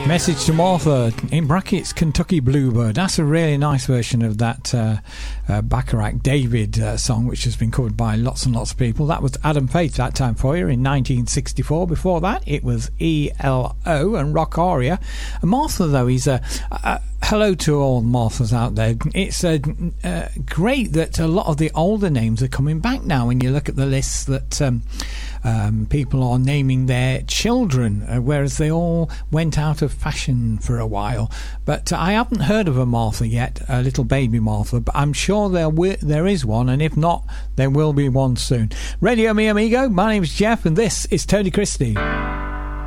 Message to Martha, in brackets, Kentucky Bluebird. That's a really nice version of that Bacharach David song, which has been covered by lots and lots of people. That was Adam Faith that time for you in 1964. Before that, it was ELO and Rock Aria. And Martha, though, is hello to all Marthas out there. It's great that a lot of the older names are coming back now when you look at the lists that people are naming their children, whereas they all went out of fashion for a while. But I haven't heard of a Martha yet, a little baby Martha, but I'm sure there is one, and if not, there will be one soon. Radio Mi Amigo, my name's Jeff, and this is Tony Christie.